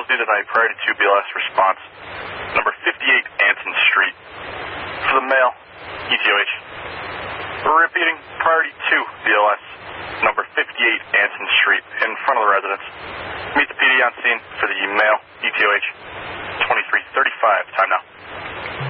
needed tonight, priority 2 BLS response. Number 58 Anson Street. For the male, ETOH. We're repeating, priority 2 BLS. Number 58 Anson Street, in front of the residence. Meet the PD on scene for the male, ETOH. 2335, time now.